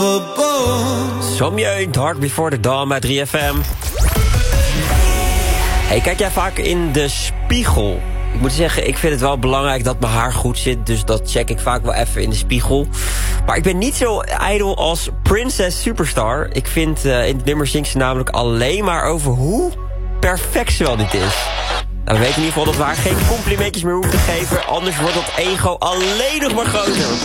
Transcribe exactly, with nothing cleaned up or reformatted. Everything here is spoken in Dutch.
Sommieu, Dark Before the Dawn bij drie F M. Hey, kijk jij vaak in de spiegel? Ik moet zeggen, ik vind het wel belangrijk dat mijn haar goed zit, dus dat check ik vaak wel even in de spiegel. Maar ik ben niet zo ijdel als Princess Superstar. Ik vind, uh, in het nummer zingt ze namelijk alleen maar over hoe perfect ze wel niet is. Nou, we weten in ieder geval dat we haar geen complimentjes meer hoeven te geven, anders wordt dat ego alleen nog maar groter.